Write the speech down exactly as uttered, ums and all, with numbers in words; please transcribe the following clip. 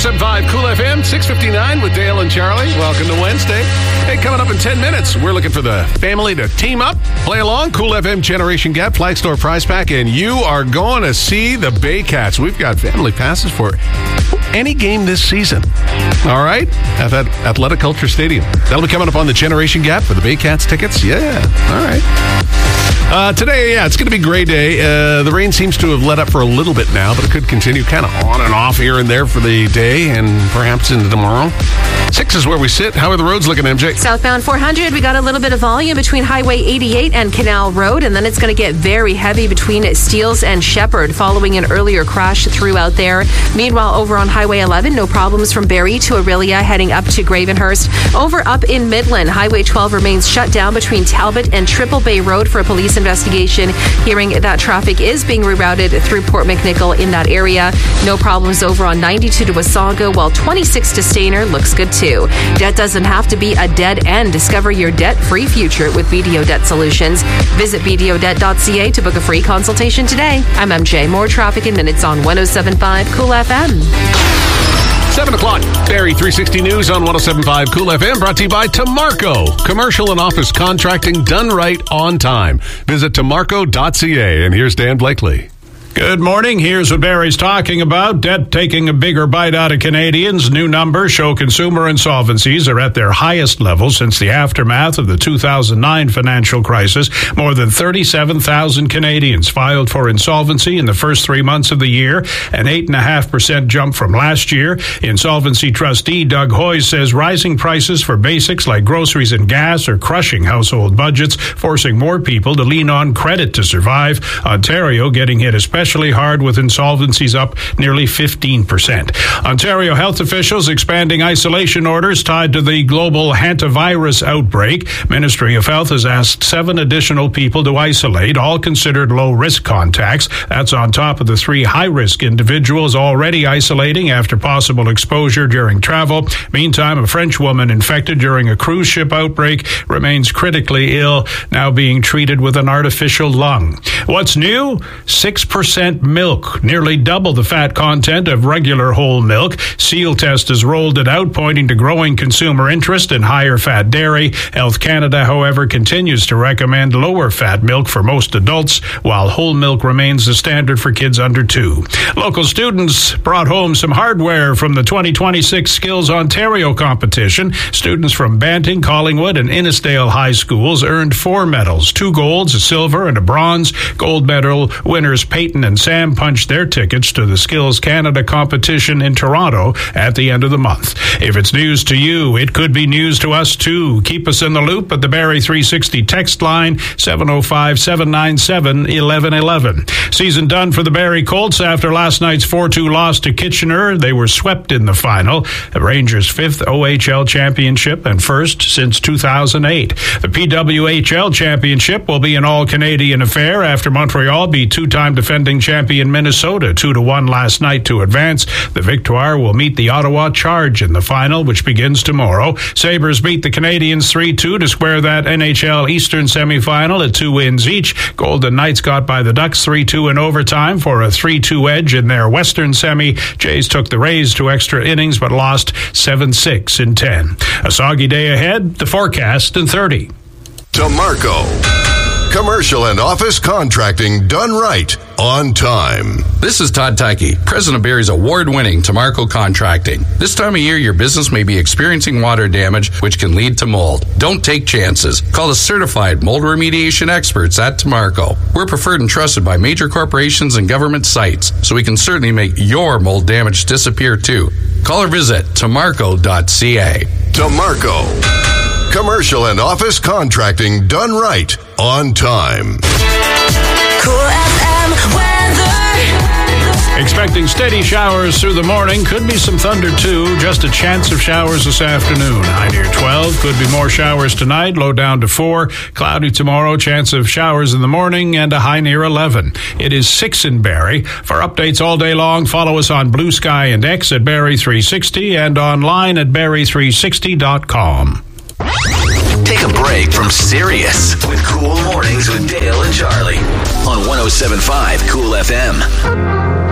seven point five Cool F M, six fifty-nine with Dale and Charlie. Welcome to Wednesday. Hey, coming up in ten minutes, we're looking for the family to team up, play along, Cool F M Generation Gap, Flag Store Prize Pack, and you are going to see the Baycats. We've got family passes for any game this season. All right? At that Athletic Culture Stadium. That'll be coming up on the Generation Gap for the Baycats tickets. Yeah. All right. Uh, today, yeah, it's going to be a great day. Uh, the rain seems to have let up for a little bit now, but it could continue kind of on and off here and there for the day and perhaps into tomorrow. Six is where we sit. How are the roads looking, M J? Southbound four hundred, we got a little bit of volume between Highway eighty-eight and Canal Road, and then it's going to get very heavy between Steeles and Shepherd following an earlier crash through out there. Meanwhile, over on Highway eleven, no problems from Barrie to Aurelia heading up to Gravenhurst. Over up in Midland, Highway twelve remains shut down between Talbot and Triple Bay Road for a police investigation. Hearing that traffic is being rerouted through Port McNichol in that area. No problems over on ninety-two to Wasaga, while twenty-six to Stainer looks good too. Debt doesn't have to be a dead end. Discover your debt-free future with B D O Debt Solutions. Visit b d o debt dot c a to book a free consultation today. I'm M J. More traffic in minutes on one oh seven point five Cool F M. seven o'clock, Barrie three sixty News on one oh seven point five Cool F M, brought to you by Tamarco. Commercial and office contracting done right on time. Visit tamarco dot c a. And here's Dan Blakely. Good morning. Here's what Barrie's talking about. Debt taking a bigger bite out of Canadians. New numbers show consumer insolvencies are at their highest level since the aftermath of the two thousand nine financial crisis. More than thirty-seven thousand Canadians filed for insolvency in the first three months of the year, an eight point five percent jump from last year. Insolvency trustee Doug Hoyes says rising prices for basics like groceries and gas are crushing household budgets, forcing more people to lean on credit to survive. Ontario getting hit especially Especially hard with insolvencies up nearly fifteen percent. Ontario health officials expanding isolation orders tied to the global hantavirus outbreak. Ministry of Health has asked seven additional people to isolate, all considered low-risk contacts. That's on top of the three high-risk individuals already isolating after possible exposure during travel. Meantime, a French woman infected during a cruise ship outbreak remains critically ill, now being treated with an artificial lung. What's new? six percent milk, nearly double the fat content of regular whole milk. Seal Test has rolled it out, pointing to growing consumer interest in higher fat dairy. Health Canada, however, continues to recommend lower fat milk for most adults, while whole milk remains the standard for kids under two. Local students brought home some hardware from the twenty twenty-six Skills Ontario competition. Students from Banting, Collingwood, and Innisdale High Schools earned four medals, two golds, a silver, and a bronze. Gold medal winners Peyton and Sam punched their tickets to the Skills Canada competition in Toronto at the end of the month. If it's news to you, it could be news to us too. Keep us in the loop at the Barrie three sixty text line, seven oh five, seven nine seven, one one one one. Season done for the Barrie Colts after last night's four two loss to Kitchener. They were swept in the final. The Rangers' fifth O H L championship and first since two thousand eight. The P W H L championship will be an all-Canadian affair after Montreal beat two-time defending champion Minnesota two to one last night to advance. The Victoire will meet the Ottawa Charge in the final, which begins tomorrow. Sabres beat the Canadians three two to square that N H L Eastern semifinal at two wins each. Golden Knights got by the Ducks three two in overtime for a three two edge in their Western semi. Jays took the Rays to extra innings but lost seven six in ten. A soggy day ahead, the forecast in thirty. Tamarco. Commercial and office contracting done right on time. This is Todd Tyke, president of Barrie's award-winning Tamarco Contracting. This time of year, your business may be experiencing water damage, which can lead to mold. Don't take chances. Call the certified mold remediation experts at Tamarco. We're preferred and trusted by major corporations and government sites, so we can certainly make your mold damage disappear too. Call or visit tamarco dot c a. Tamarco. Commercial and office contracting done right on time. Cool F M weather. Expecting steady showers through the morning. Could be some thunder too. Just a chance of showers this afternoon. High near twelve. Could be more showers tonight. Low down to four. Cloudy tomorrow. Chance of showers in the morning and a high near eleven. It is six in Barrie. For updates all day long, follow us on Blue Sky and X at Barrie three sixty and online at barrie three sixty dot com. Take a break from serious with Cool Mornings with Dale and Charlie on one oh seven point five Cool F M.